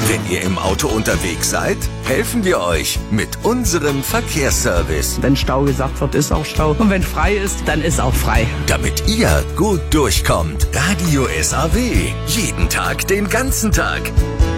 Wenn ihr im Auto unterwegs seid, helfen wir euch mit unserem Verkehrsservice. Wenn Stau gesagt wird, ist auch Stau. Und wenn frei ist, dann ist auch frei. Damit ihr gut durchkommt. Radio SAW. Jeden Tag, den ganzen Tag.